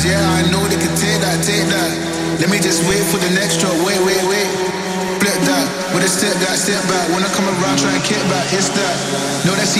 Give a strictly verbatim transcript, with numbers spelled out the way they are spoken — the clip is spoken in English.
yeah, I know they can take that, take that. Let me just wait for the next drop, wait, wait, wait. Flip that, with a step that, step back. When I come around, try and kick back, it's that. Know that she